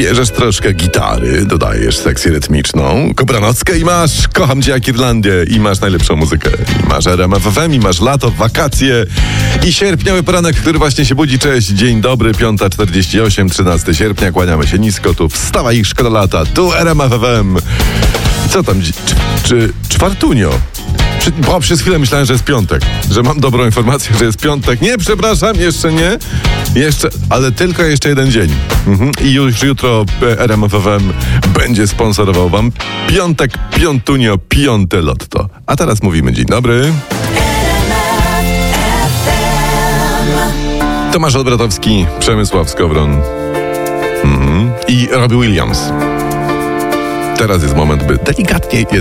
Bierzesz troszkę gitary, dodajesz sekcję rytmiczną, Kobranockę i masz Kocham Cię jak Irlandię i masz najlepszą muzykę. I masz RMF FM, i masz lato, wakacje i sierpniowy poranek, który właśnie się budzi. Cześć, dzień dobry, 5:48, 13 sierpnia, kłaniamy się nisko, tu wstawaj i szkoda lata, tu RMF FM. Co tam, czwartunio? Bo przez chwilę myślałem, że jest piątek, że mam dobrą informację, że jest piątek. Nie, przepraszam, jeszcze nie. Ale tylko jeszcze jeden dzień. I już jutro RMF FM będzie sponsorował wam piątek, piątunio, piąte lotto. A teraz mówimy dzień dobry. Tomasz Olbratowski, Przemysław Skowron i Robbie Williams. Teraz jest moment, by delikatnie